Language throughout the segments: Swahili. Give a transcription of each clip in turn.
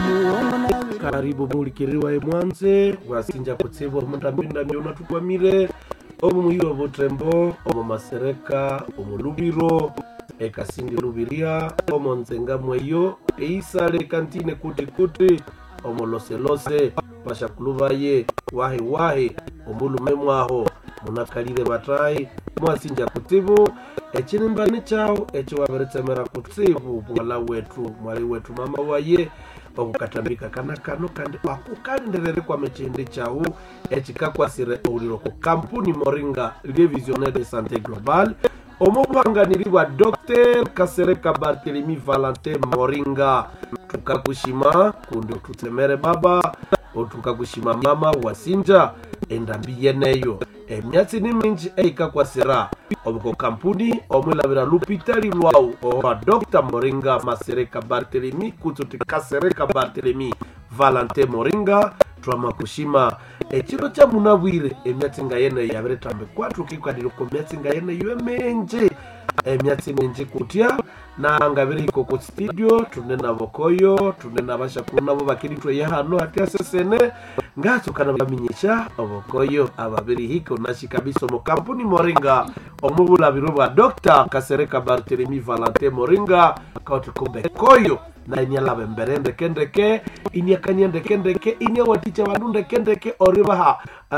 Karibu mulikiriwa emwanze wasinja kutsibo mundambinda myona tukwamire omu muhiwa botrembo omu masereka omu lubiro ekasindi lubiria omu nzenga mweyo eisale kantine kuti omu lose pashakulubaye wahe omulume mwaho munakalire batai mwasinja kutsibo ekinimbani chao echo waberetsemera kutsibo bwala wetu mwali wetu mama waye okukatambika kana kano kandi akukanderere kwa mechende chao echikakwasire oliro ku kampuni Moringa Visionnaire de Santé Globale omubanganiriwa Dr. Kasereka Barthelemy Valentin Moringa tukakushima kundi tutemere baba otukakushima mama wasinja endambi yeneyo emyatsi ni minji eikakwasira obuko kampuni omulabira lupitali lwao owa Dr. Moringa Masereka Barthelemy kututi Kasereka Barthelemy Valentin Moringa twamakushima ekiro kya munabwire emyatsi ngayene yabiretambe kwatu kikwadiro ko myatsi ngayene yemenje emyatsi minji kutya na ngabiri iko ku studio tunena bokoyo tunena bashakuru nabo bakiritwe yahano hati asesene ngato kana baminyisha obokoyo ababiri hiko nashikabiso mu kampuni Moringa omubulabiro bwa Dr. Kasereka Barthelemy Valentin Moringa kauti kumbe koyo na inyalabe mberende kendeke inyakanyende kendeke inyawaticha banunde kendeke oribaha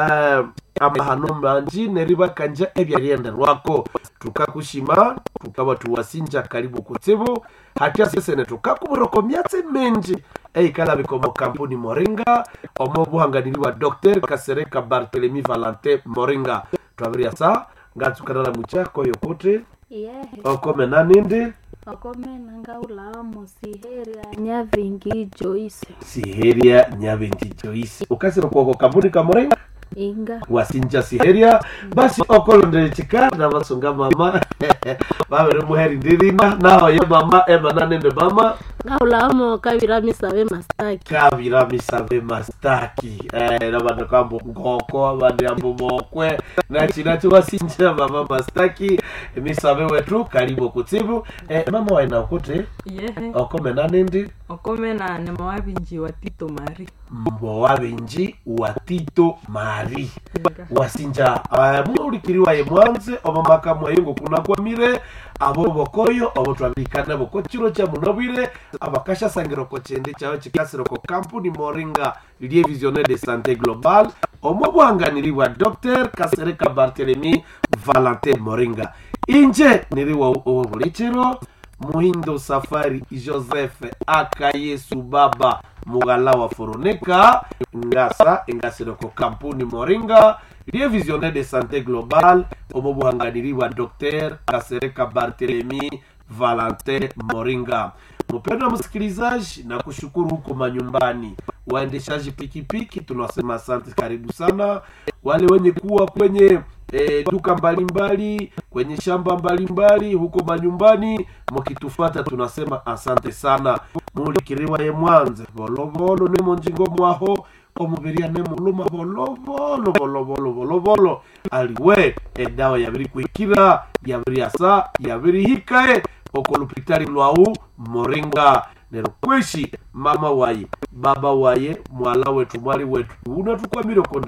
amahano manji neriba kanja ebyariende rwako tukakushima tukaba tuwasinja karibu kutsibu hatia sesene tukakubiroko myatsi menji eikala bikomo kampuni Moringa omubuhanganiriwa Dr. Kasereka Barthelemy Valentin Moringa twabiria sa ngatukanala muchako yokote okome nanindi okome nangaula musiheria nyavingi Joyce siheria nyavingi Joyce ukasira kwa kampuni ka Moringa inga wasinja siheria basi okolondele chika na masunga mama babere muheri ndirina naho ye mama emananende mama ngaulamo kabirami sabe mastaki nabando kambo ngoko abandi ambomokwe nachinacho wasinja mama mastaki misabe wetu karibu kutsibu mama waina ukote okome nanende okome na mwabinji wa Tito Mari mwabinji wa Tito Mari wasinja mulikiriwa ye mwanze omamaka mwayengo kuna kwa mire abo bokoyo abo twabikana bokochiro cha munobire abakasha sangiro ko chende chawe chikasiro ko kampuni Moringa Visionnaire de Santé Globale omubwanganiriwa Dr. Kasereka Barthelemy Valentin Moringa inje niriwa obulichiro Muhindo Safari Joseph Akayesu Baba Mugala wa Foroneka ngasiro ko kampuni Moringa Visionnaire de Santé Globale omubuhanganiriwa Dr. Kasereka Barthelemy Valentin Moringa. Mpendwa msikilizaji na kushukuru huko manyumbani waendeshaji pikipiki tunasema asante karibu sana wale wenye kuwa kwenye duka mbalimbali kwenye shamba mbalimbali huko manyumbani mkitufuata tunasema asante sana mulikiriwa ye mwanze volovolo nemo njingo mwaho omubiria nemo luma volovolo aliwe edawa yabiri kuikira yabiri asa yabiri hikae okolupitali lwau Moringa nerokweshi mama waye baba waye mwala wetu mwali wetu unatukwamire konda